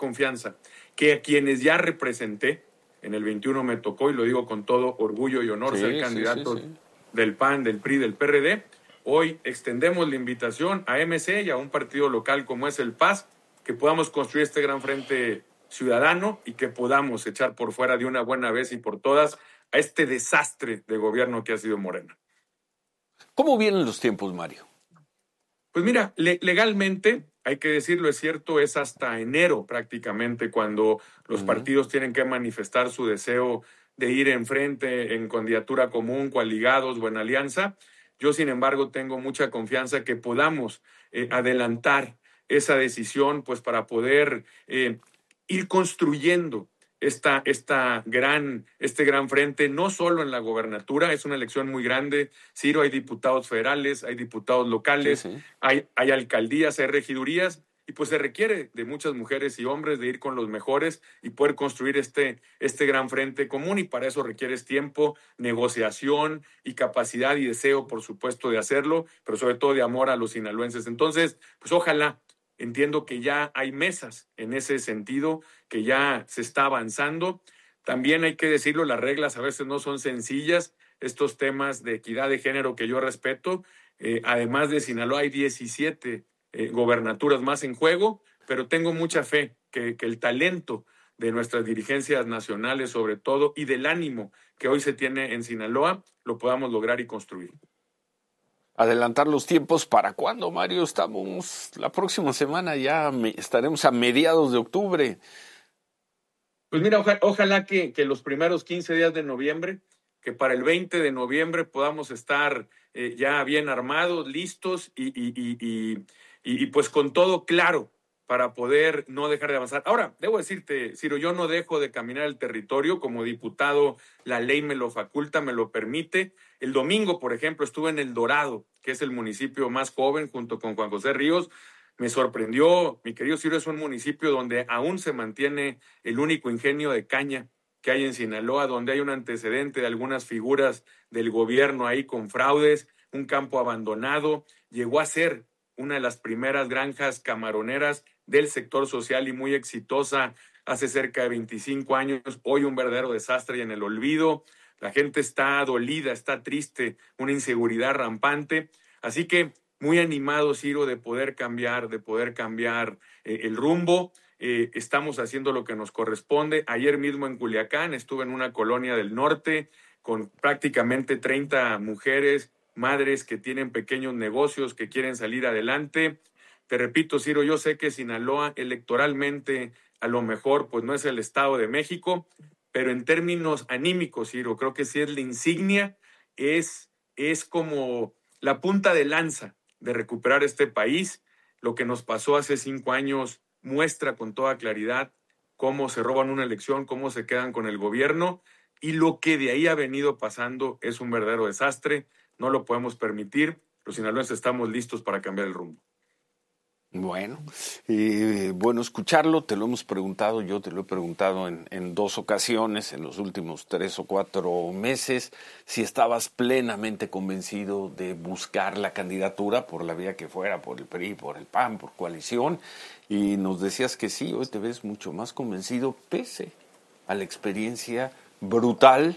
confianza que a quienes ya representé, en el 21 me tocó, y lo digo con todo orgullo y honor, ser candidato del PAN, del PRI, del PRD. Hoy extendemos la invitación a MC y a un partido local como es el PAS, que podamos construir este gran frente ciudadano y que podamos echar por fuera de una buena vez y por todas a este desastre de gobierno que ha sido Morena. ¿Cómo vienen los tiempos, Mario? Pues mira, legalmente, hay que decirlo, es cierto, es hasta enero prácticamente cuando los partidos tienen que manifestar su deseo de ir en frente, en candidatura común, coaligados o en alianza. Yo, sin embargo, tengo mucha confianza que podamos adelantar esa decisión, pues para poder ir construyendo este gran frente, no solo en la gobernatura, es una elección muy grande. Ciro, hay diputados federales, hay diputados locales, hay alcaldías, hay regidurías, y pues se requiere de muchas mujeres y hombres de ir con los mejores y poder construir este gran frente común, y para eso requieres tiempo, negociación y capacidad y deseo, por supuesto, de hacerlo, pero sobre todo de amor a los sinaloenses. Entonces, pues ojalá. Entiendo que ya hay mesas en ese sentido, que ya se está avanzando. También hay que decirlo, las reglas a veces no son sencillas. Estos temas de equidad de género que yo respeto, además de Sinaloa hay 17 gobernaturas más en juego, pero tengo mucha fe que el talento de nuestras dirigencias nacionales sobre todo y del ánimo que hoy se tiene en Sinaloa lo podamos lograr y construir. Adelantar los tiempos, ¿para cuándo, Mario? Estamos la próxima semana, ya estaremos a mediados de octubre. Pues mira, ojalá que los primeros 15 días de noviembre, que para el 20 de noviembre podamos estar ya bien armados, listos y pues con todo claro para poder no dejar de avanzar. Ahora, debo decirte, Ciro, yo no dejo de caminar el territorio. Como diputado, la ley me lo faculta, me lo permite. El domingo, por ejemplo, estuve en El Dorado, que es el municipio más joven, junto con Juan José Ríos. Me sorprendió, mi querido Ciro, es un municipio donde aún se mantiene el único ingenio de caña que hay en Sinaloa, donde hay un antecedente de algunas figuras del gobierno ahí con fraudes, un campo abandonado. Llegó a ser una de las primeras granjas camaroneras del sector social y muy exitosa hace cerca de 25 años. Hoy un verdadero desastre y en el olvido. La gente está dolida, está triste, una inseguridad rampante. Así que muy animado, Ciro, de poder cambiar el rumbo. Estamos haciendo lo que nos corresponde. Ayer mismo en Culiacán estuve en una colonia del norte con prácticamente 30 mujeres, madres que tienen pequeños negocios, que quieren salir adelante. Te repito, Ciro, yo sé que Sinaloa electoralmente a lo mejor pues no es el Estado de México, pero en términos anímicos, Ciro, creo que sí es la insignia, es como la punta de lanza de recuperar este país. Lo que nos pasó hace 5 años muestra con toda claridad cómo se roban una elección, cómo se quedan con el gobierno, y lo que de ahí ha venido pasando es un verdadero desastre. No lo podemos permitir. Los sinaloenses estamos listos para cambiar el rumbo. Bueno, bueno escucharlo, te lo hemos preguntado, yo te lo he preguntado en 2 ocasiones, en los últimos 3 o 4 meses, si estabas plenamente convencido de buscar la candidatura por la vía que fuera, por el PRI, por el PAN, por coalición, y nos decías que sí, hoy te ves mucho más convencido pese a la experiencia brutal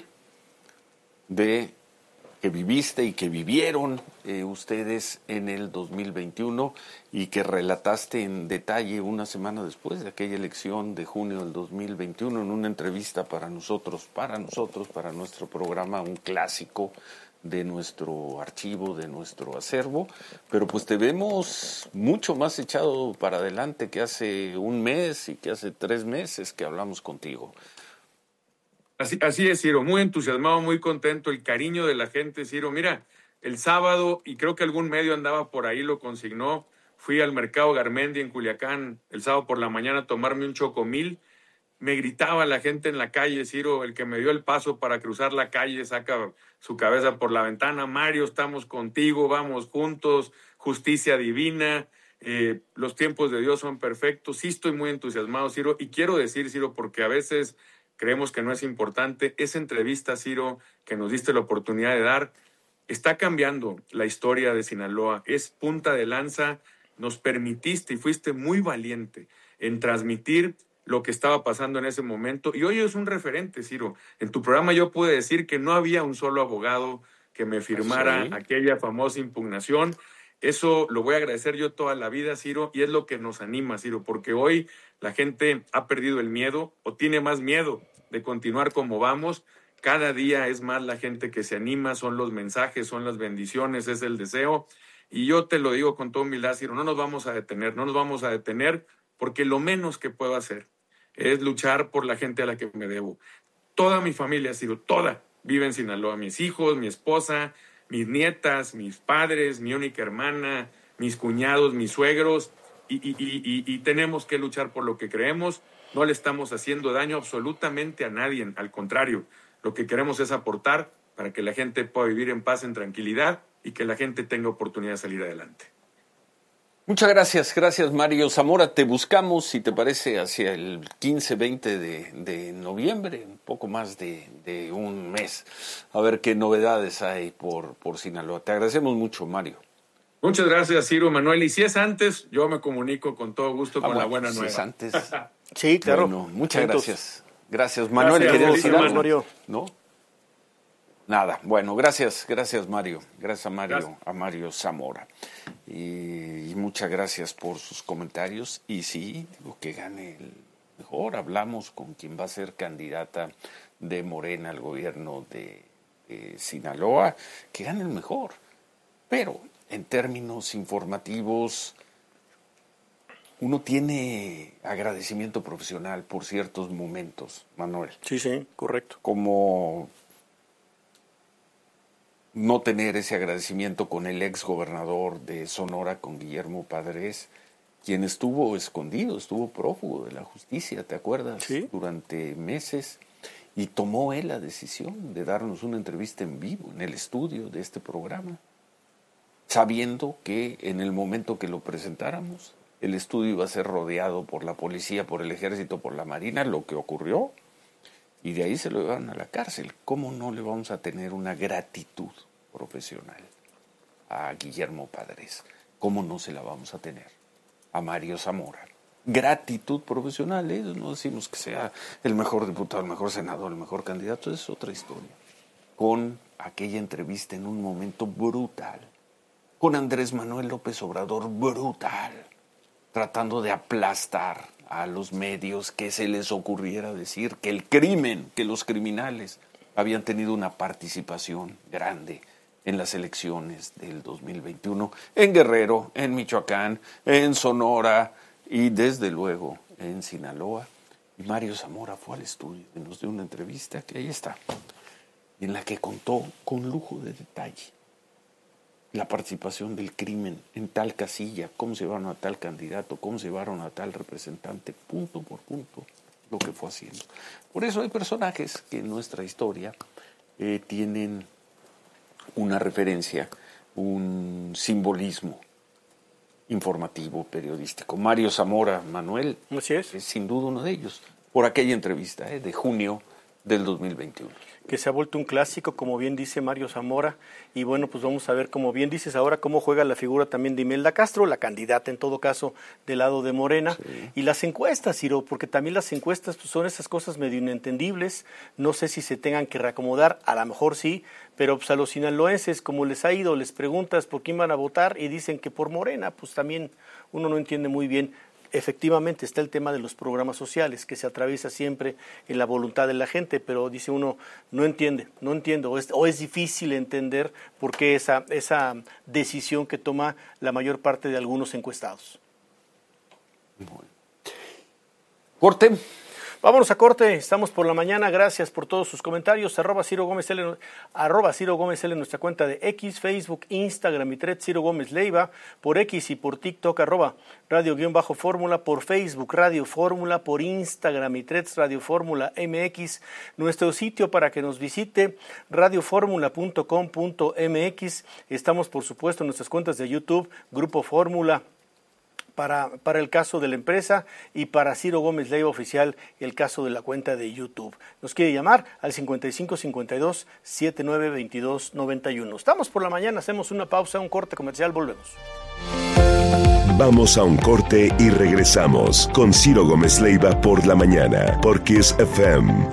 que viviste y que vivieron ustedes en el 2021 y que relataste en detalle una semana después de aquella elección de junio del 2021 en una entrevista para nosotros, para nuestro programa, un clásico de nuestro archivo, de nuestro acervo, pero pues te vemos mucho más echado para adelante que hace un mes y que hace 3 meses que hablamos contigo. Así es, Ciro, muy entusiasmado, muy contento, el cariño de la gente, Ciro. Mira, el sábado, y creo que algún medio andaba por ahí, lo consignó, fui al mercado Garmendi en Culiacán el sábado por la mañana a tomarme un chocomil. Me gritaba la gente en la calle, Ciro, el que me dio el paso para cruzar la calle, saca su cabeza por la ventana: Mario, estamos contigo, vamos juntos, justicia divina, los tiempos de Dios son perfectos. Sí estoy muy entusiasmado, Ciro, y quiero decir, Ciro, porque a veces creemos que no es importante, esa entrevista, Ciro, que nos diste la oportunidad de dar, está cambiando la historia de Sinaloa, es punta de lanza. Nos permitiste y fuiste muy valiente en transmitir lo que estaba pasando en ese momento. Y hoy es un referente, Ciro. En tu programa yo pude decir que no había un solo abogado que me firmara aquella famosa impugnación. Eso lo voy a agradecer yo toda la vida, Ciro, y es lo que nos anima, Ciro, porque hoy la gente ha perdido el miedo o tiene más miedo de continuar como vamos. Cada día es más la gente que se anima, son los mensajes, son las bendiciones, es el deseo. Y yo te lo digo con toda humildad, Ciro, no nos vamos a detener porque lo menos que puedo hacer es luchar por la gente a la que me debo. Toda mi familia, Ciro, toda, vive en Sinaloa. Mis hijos, mi esposa, mis nietas, mis padres, mi única hermana, mis cuñados, mis suegros, y tenemos que luchar por lo que creemos. No le estamos haciendo daño absolutamente a nadie, al contrario, lo que queremos es aportar para que la gente pueda vivir en paz, en tranquilidad, y que la gente tenga oportunidad de salir adelante. Muchas gracias Mario Zamora. Te buscamos, si te parece, hacia el 15-20 de noviembre, un poco más de un mes, a ver qué novedades hay por Sinaloa. Te agradecemos mucho, Mario. Muchas gracias, Ciro, Manuel. Y si es antes, yo me comunico con todo gusto con la buena nueva. Si es antes. Sí, claro. Bueno, muchas gracias. Gracias, Manuel. ¿Querías decir algo, Mario? ¿No? Nada. Bueno, gracias Mario. Gracias a Mario Zamora. Y muchas gracias por sus comentarios. Y sí, digo que gane el mejor. Hablamos con quien va a ser candidata de Morena al gobierno de Sinaloa, que gane el mejor. Pero en términos informativos, uno tiene agradecimiento profesional por ciertos momentos, Manuel. Sí, correcto. Como no tener ese agradecimiento con el ex gobernador de Sonora, con Guillermo Padres, quien estuvo escondido, estuvo prófugo de la justicia, ¿te acuerdas? Sí. Durante meses, y tomó él la decisión de darnos una entrevista en vivo en el estudio de este programa, sabiendo que en el momento que lo presentáramos, el estudio iba a ser rodeado por la policía, por el ejército, por la marina, lo que ocurrió, y de ahí se lo llevaron a la cárcel. ¿Cómo no le vamos a tener una gratitud profesional a Guillermo Padres? ¿Cómo no se la vamos a tener a Mario Zamora? Gratitud profesional, no decimos que sea el mejor diputado, el mejor senador, el mejor candidato, es otra historia. Con aquella entrevista en un momento brutal, con Andrés Manuel López Obrador, brutal, tratando de aplastar a los medios que se les ocurriera decir que el crimen, que los criminales habían tenido una participación grande en las elecciones del 2021, en Guerrero, en Michoacán, en Sonora y desde luego en Sinaloa. Y Mario Zamora fue al estudio y nos dio una entrevista que ahí está, en la que contó con lujo de detalle la participación del crimen en tal casilla, cómo se llevaron a tal candidato, cómo se llevaron a tal representante, punto por punto, lo que fue haciendo. Por eso hay personajes que en nuestra historia tienen una referencia, un simbolismo informativo, periodístico. Mario Zamora, Manuel, así es sin duda uno de ellos, por aquella entrevista de junio del 2021. Que se ha vuelto un clásico, como bien dice Mario Zamora, y bueno, pues vamos a ver, como bien dices ahora, cómo juega la figura también de Imelda Castro, la candidata en todo caso del lado de Morena, sí. Y las encuestas, Ciro, porque también las encuestas pues, son esas cosas medio inentendibles, no sé si se tengan que reacomodar, a lo mejor sí, pero pues a los sinaloenses, como les ha ido, les preguntas por quién van a votar y dicen que por Morena, pues también uno no entiende muy bien. Efectivamente está el tema de los programas sociales que se atraviesa siempre en la voluntad de la gente, pero dice uno, no entiendo, o es difícil entender por qué esa decisión que toma la mayor parte de algunos encuestados. Bueno. Corte. Vámonos a corte, estamos por la mañana, gracias por todos sus comentarios, @Ciro Gómez L en nuestra cuenta de X, Facebook, Instagram y Threads, Ciro Gómez Leiva, por X y por TikTok, @Radio_Fórmula, por Facebook, Radio Fórmula, por Instagram y Threads, Radio Fórmula MX, nuestro sitio para que nos visite, radioformula.com.mx, estamos por supuesto en nuestras cuentas de YouTube, Grupo Fórmula, para el caso de la empresa y para Ciro Gómez Leiva Oficial el caso de la cuenta de YouTube. Nos quiere llamar al 5552-792291. Estamos por la mañana, hacemos una pausa, un corte comercial, volvemos. Vamos a un corte y regresamos con Ciro Gómez Leiva por la mañana, por Kiss FM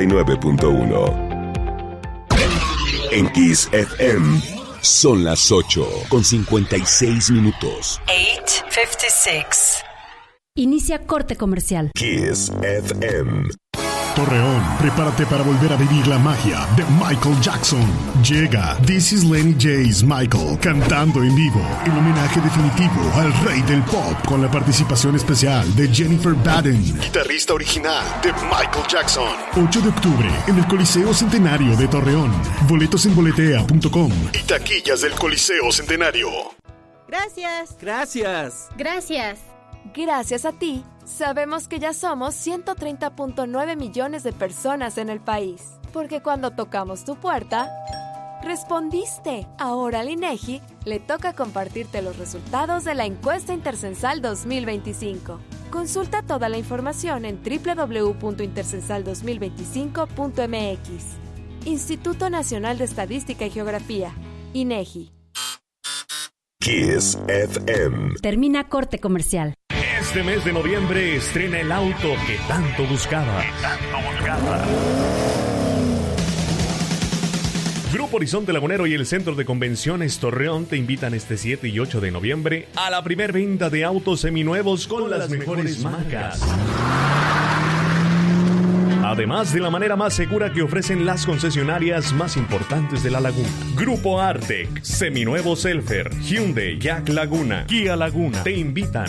89.1. En Kiss FM son las 8:56. 8:56. Inicia corte comercial. Kiss FM. Torreón, prepárate para volver a vivir la magia de Michael Jackson. Llega This Is Lenny J's Michael, cantando en vivo, el homenaje definitivo al rey del pop, con la participación especial de Jennifer Baden, guitarrista original de Michael Jackson. 8 de octubre en el Coliseo Centenario de Torreón. Boletos en boletea.com y taquillas del Coliseo Centenario. Gracias. Gracias. Gracias. Gracias a ti, sabemos que ya somos 130.9 millones de personas en el país. Porque cuando tocamos tu puerta, respondiste. Ahora al INEGI le toca compartirte los resultados de la encuesta intercensal 2025. Consulta toda la información en www.intercensal2025.mx. Instituto Nacional de Estadística y Geografía, INEGI. Kiss FM. Termina corte comercial. Este mes de noviembre estrena el auto que tanto buscaba. Grupo Horizonte Lagunero y el Centro de Convenciones Torreón te invitan este 7 y 8 de noviembre a la primer venta de autos seminuevos con las mejores marcas. Además de la manera más segura que ofrecen las concesionarias más importantes de la laguna. Grupo Artec, Seminuevo Selfer, Hyundai, Jack Laguna, Kia Laguna te invitan.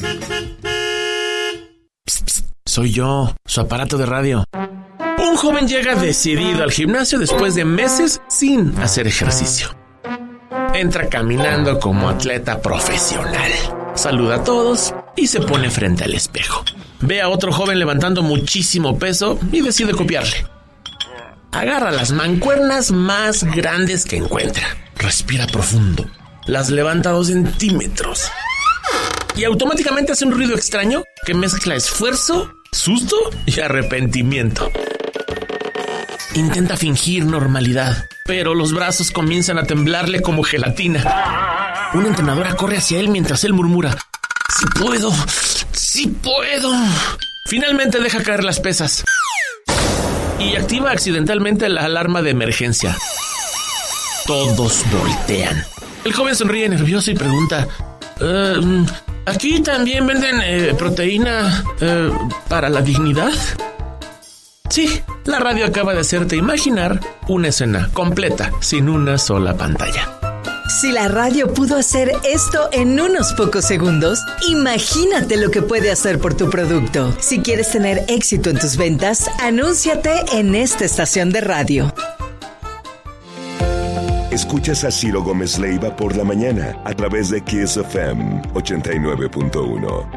Psst, psst, soy yo, su aparato de radio. Un joven llega decidido al gimnasio después de meses sin hacer ejercicio. Entra caminando como atleta profesional. Saluda a todos y se pone frente al espejo. Ve a otro joven levantando muchísimo peso y decide copiarle. Agarra las mancuernas más grandes que encuentra. Respira profundo. Las levanta 2 centímetros. Y automáticamente hace un ruido extraño que mezcla esfuerzo, susto y arrepentimiento. Intenta fingir normalidad, pero los brazos comienzan a temblarle como gelatina. Una entrenadora corre hacia él mientras él murmura: ¡Sí puedo! ¡Sí puedo! Finalmente deja caer las pesas y activa accidentalmente la alarma de emergencia. Todos voltean. El joven sonríe nervioso y pregunta: ¿aquí también venden proteína para la dignidad? Sí, la radio acaba de hacerte imaginar una escena completa sin una sola pantalla. Si la radio pudo hacer esto en unos pocos segundos, imagínate lo que puede hacer por tu producto. Si quieres tener éxito en tus ventas, anúnciate en esta estación de radio. Escuchas a Ciro Gómez Leiva por la mañana a través de Kiss FM 89.1.